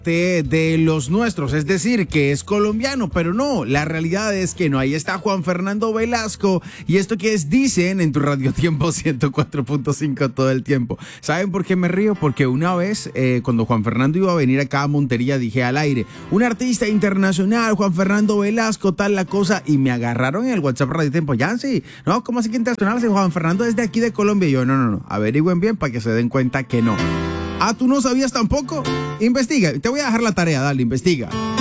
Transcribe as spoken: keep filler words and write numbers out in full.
de los nuestros, es decir, que es colombiano, pero no, la realidad es que no. Ahí está Juan Fernando Velasco, y esto que es Dicen en tu Radio Tiempo ciento cuatro punto cinco todo el tiempo. ¿Saben por qué me río? Porque una vez, eh, cuando Juan Fernando iba a venir acá a Montería, dije al aire, un artista internacional, Juan Fernando Velasco, tal la cosa, y me agarraron en el WhatsApp Radio Tiempo. Ya, sí, no, ¿cómo así que internacional? Si Juan Fernando es de aquí de Colombia. Y yo, no, no, no, averigüen bien para que se den cuenta que no. Ah, ¿tú no sabías tampoco? Investiga, te voy a dejar la tarea, dale, investiga.